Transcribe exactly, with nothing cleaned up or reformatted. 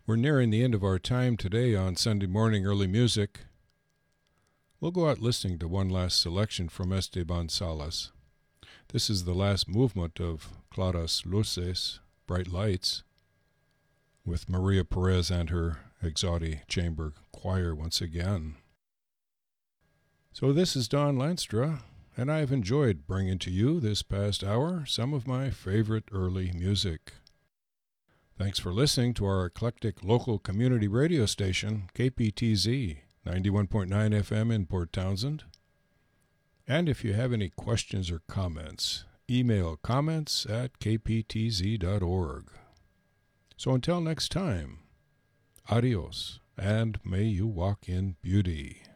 We're nearing the end of our time today on Sunday Morning Early Music. We'll go out listening to one last selection from Esteban Salas. This is the last movement of Claras Luces, Bright Lights, with Maria Perez and her Exotti Chamber Choir once again. So this is Don Lanstra, and I've enjoyed bringing to you this past hour some of my favorite early music. Thanks for listening to our eclectic local community radio station, K P T Z, ninety-one point nine F M in Port Townsend. And if you have any questions or comments, email comments at k p t z dot org. So until next time, adios, and may you walk in beauty.